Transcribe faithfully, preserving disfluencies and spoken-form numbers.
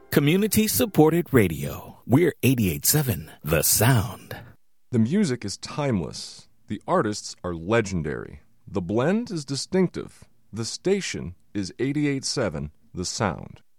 Community-supported radio. We're eighty-eight point seven The Sound. The music is timeless. The artists are legendary. The blend is distinctive. The station is eighty-eight point seven The Sound.